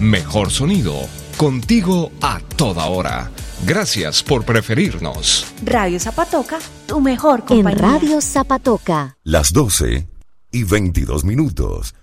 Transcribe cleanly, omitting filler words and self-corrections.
Mejor sonido, contigo a toda hora. Gracias por preferirnos. Radio Zapatoca, tu mejor compañía. En Radio Zapatoca. Las 12:22.